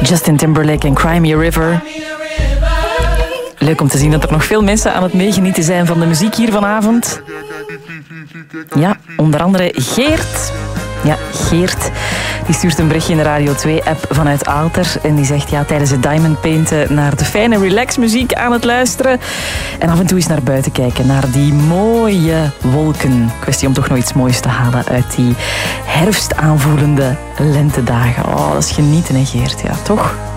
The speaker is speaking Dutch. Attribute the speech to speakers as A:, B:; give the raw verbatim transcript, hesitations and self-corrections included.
A: Justin Timberlake en Cry Me a River. Leuk om te zien dat er nog veel mensen aan het meegenieten zijn van de muziek hier vanavond. Ja, onder andere Geert. Ja, Geert. Die stuurt een berichtje in de Radio twee-app vanuit Aalter. En die zegt, ja, tijdens het Diamond Painten naar de fijne relaxmuziek aan het luisteren. En af en toe eens naar buiten kijken, naar die mooie wolken. Kwestie om toch nog iets moois te halen uit die herfstaanvoelende lentedagen. Oh, dat is genieten, hè, Geert? Ja, toch?